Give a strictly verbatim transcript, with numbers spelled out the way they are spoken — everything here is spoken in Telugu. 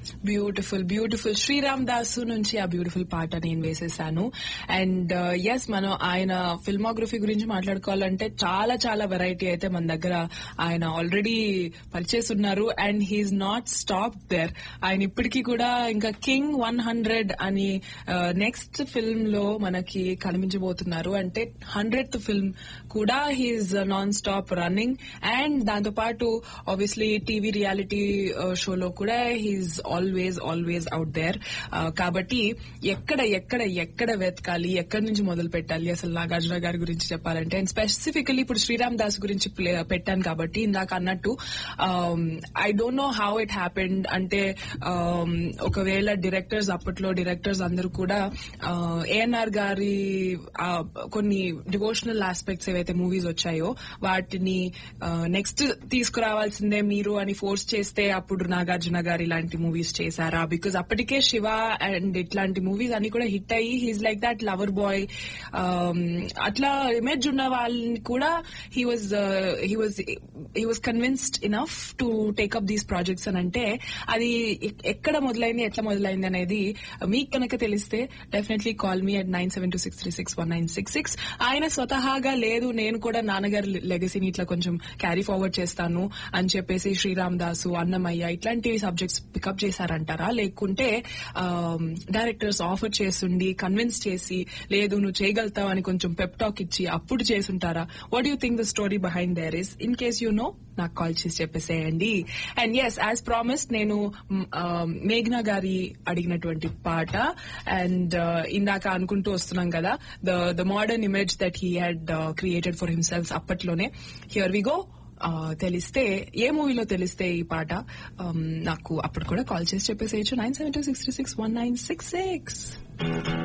బ్యూటిఫుల్ బ్యూటిఫుల్ శ్రీరామ్ దాసు నుంచి ఆ బ్యూటిఫుల్ పాట నేను వేసేసాను. అండ్ ఎస్ మనం ఆయన ఫిల్మోగ్రఫీ గురించి మాట్లాడుకోవాలంటే చాలా చాలా వెరైటీ అయితే మన దగ్గర ఆయన ఆల్రెడీ పర్చేస్ ఉన్నారు. And he's not stop there. ఆయన ఇప్పటికీ కూడా ఇంకా కింగ్ వన్ హండ్రెడ్ అని నెక్స్ట్ ఫిల్మ్ లో మనకి కనిపించబోతున్నారు. అంటే హండ్రెడ్ ఫిల్మ్ కూడా he's non stop running. And దాంతో పాటు ఆబ్వియస్లీ టీవీ రియాలిటీ షోలో కూడా he's always always out there. కాబట్టి ఎక్కడ ఎక్కడ ఎక్కడ వెతకాలి, ఎక్కడి నుంచి మొదలు పెట్టాలి అసలు నాగార్జున గారి గురించి చెప్పాలంటే. అండ్ స్పెసిఫికలీ ఇప్పుడు శ్రీరామ్ దాస్ గురించి పెట్టాను కాబట్టి ఇందాక అన్నట్టు I don't know how it happened. అంటే ఒకవేళ డైరెక్టర్స్ అప్పట్లో డైరెక్టర్స్ అందరూ కూడా ఏఎన్ఆర్ గారి కొన్ని డివోషనల్ ఆస్పెక్ట్స్ ఏవైతే మూవీస్ వచ్చాయో వాటిని నెక్స్ట్ తీసుకురావాల్సిందే మీరు అని ఫోర్స్ చేస్తే అప్పుడు నాగార్జున గారు ఇలాంటి మూవీస్ చేశారా? బికాజ్ అప్పటికే శివ అండ్ ఇట్లాంటి మూవీస్ అన్ని కూడా హిట్ అయ్యి he's like that lover boy అట్లా ఇమేజ్ ఉన్న వాళ్ళని కూడా he was he was he was convinced enough to take up these projects అని. అంటే అది ఎక్కడ మొదలైంది, ఎట్లా మొదలైంది అనేది మీకు కనుక తెలిస్తే definitely call me at nine seven two six three six one nine six six. ఆయన స్వతహాగా లేదు నేను కూడా నాన్నగారి లెగసీని ఇట్లా కొంచెం క్యారీ ఫార్వర్డ్ చేస్తాను అని చెప్పేసి శ్రీరామ్ దాసు, అన్నమయ్య ఇట్లాంటి సబ్జెక్ట్స్ పికప్ చేశారంటారా? లేకుంటే డైరెక్టర్స్ ఆఫర్ చేస్తుండి కన్విన్స్ చేసి లేదు నువ్వు చేయగలుగుతావు అని కొంచెం పెప్ టాక్ ఇచ్చి అప్పుడు చేసుంటారా? What you think the story behind there is? In case you know నాకు కాల్ చేసి చెప్పేసేయండి. అండ్ ఎస్ యాజ్ ప్రామిస్డ్ నేను మేఘ్నా గారి అడిగినటువంటి పాట అండ్ ఇందాక అనుకుంటూ వస్తున్నాం కదా the the modern image that he had created for himself అప్పట్లోనే. Here we go. తెలిస్తే ఏ మూవీలో తెలిస్తే ఈ పాట నాకు అప్పుడు కూడా కాల్ చేసి చెప్పేసేయచ్చు nine seven two six three six one nine six six.